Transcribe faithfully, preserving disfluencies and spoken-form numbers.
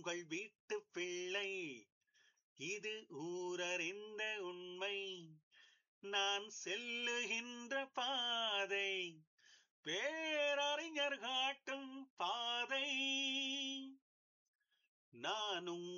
உங்கள் வீட்டு பிள்ளை இது ஊரறிந்த உண்மை. நான் செல்லுகின்ற பாதை பேரறிஞர் காட்டும் பாதை. நான்